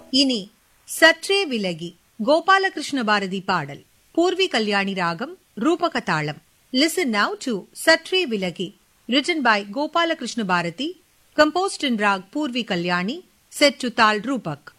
இனி சற்றே விலகி கோபாலகிருஷ்ண பாரதி பாடல். பூர்வி கல்யாணி ராகம், ரூபக தாளம். Listen now to Satre Vilagi, written by Gopala Krishna Bharati, composed in rag Purvi Kalyani, set to Tal Rupak.